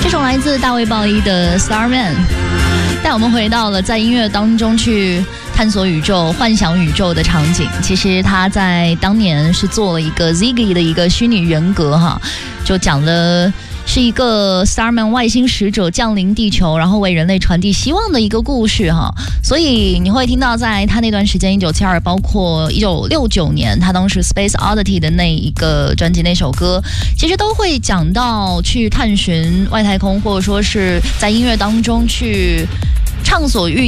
首来自大卫鲍伊的 Starman， 带我们回到了在音乐当中去探索宇宙、幻想宇宙的场景。其实他在当年是做了一个 Ziggy 的一个虚拟人格哈，就讲了是一个 Starman 外星使者降临地球，然后为人类传递希望的一个故事哈。所以你会听到在他那段时间1972，包括1969年他当时 Space Oddity 的那一个专辑那首歌，其实都会讲到去探寻外太空，或者说是在音乐当中去畅所欲